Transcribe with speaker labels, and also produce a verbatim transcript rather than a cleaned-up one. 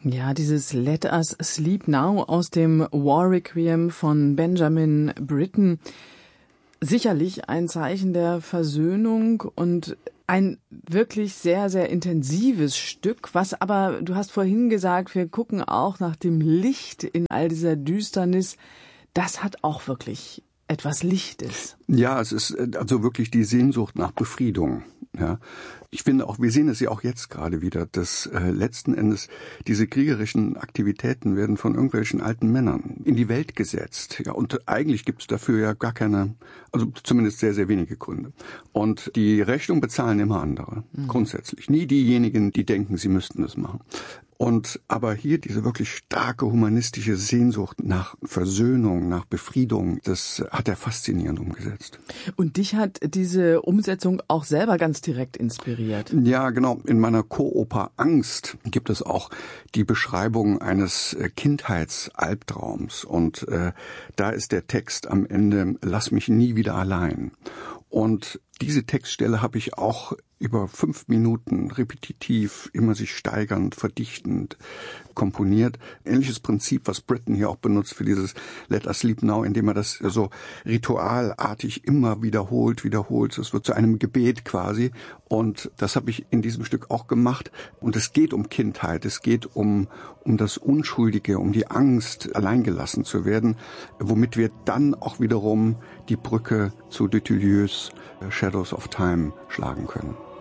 Speaker 1: Ja, dieses Let Us Sleep Now aus dem War Requiem von Benjamin Britten. Sicherlich ein Zeichen der Versöhnung und ein wirklich sehr, sehr intensives Stück, was aber, du hast vorhin gesagt, wir gucken auch nach dem Licht in all dieser Düsternis. Das hat auch wirklich etwas Lichtes.
Speaker 2: Ja, es ist also wirklich die Sehnsucht nach Befriedung. Ja, ich finde auch, wir sehen es ja auch jetzt gerade wieder, dass äh, letzten Endes diese kriegerischen Aktivitäten werden von irgendwelchen alten Männern in die Welt gesetzt. Ja, und eigentlich gibt es dafür ja gar keine, also zumindest sehr, sehr wenige Gründe. Und die Rechnung bezahlen immer andere, mhm. grundsätzlich. Nie diejenigen, die denken, sie müssten es machen. Und aber hier diese wirklich starke humanistische Sehnsucht nach Versöhnung, nach Befriedung, das hat er faszinierend umgesetzt.
Speaker 1: Und dich hat diese Umsetzung auch selber ganz direkt inspiriert.
Speaker 2: Ja, genau. In meiner Co-Oper Angst gibt es auch die Beschreibung eines Kindheitsalbtraums. Und äh, da ist der Text am Ende, lass mich nie wieder allein. Und diese Textstelle habe ich auch über fünf Minuten repetitiv, immer sich steigernd, verdichtend komponiert. Ähnliches Prinzip, was Britten hier auch benutzt für dieses Let Us Sleep Now, indem er das so ritualartig immer wiederholt, wiederholt. Es wird zu einem Gebet quasi. Und das habe ich in diesem Stück auch gemacht. Und es geht um Kindheit, es geht um, um das Unschuldige, um die Angst, alleingelassen zu werden, womit wir dann auch wiederum die Brücke zu Dutilleux Shadows of Time schlagen können.